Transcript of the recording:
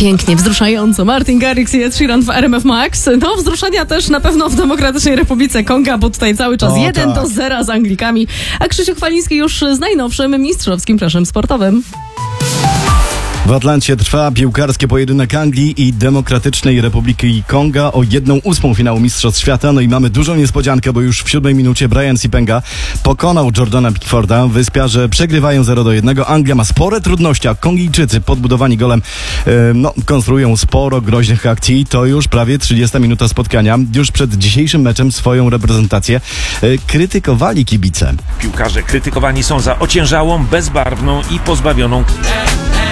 Pięknie, wzruszająco. Martin Garrix i Ed Sheeran w RMF Max. No, wzruszenia też na pewno w Demokratycznej Republice Konga, bo tutaj cały czas 1-0 z Anglikami. A Krzysiu Chwaliński już z najnowszym mistrzowskim fleszem sportowym. W Atlancie trwa piłkarskie pojedynek Anglii i Demokratycznej Republiki Konga o 1/8 finału Mistrzostw Świata. No i mamy dużą niespodziankę, bo już w 7 minucie Brian Sipenga pokonał Jordana Pickforda. Wyspiarze przegrywają 0-1. Anglia ma spore trudności, a Kongijczycy podbudowani golem konstruują sporo groźnych akcji. To już prawie 30 minuta spotkania. Już przed dzisiejszym meczem swoją reprezentację krytykowali kibice. Piłkarze krytykowani są za ociężałą, bezbarwną i pozbawioną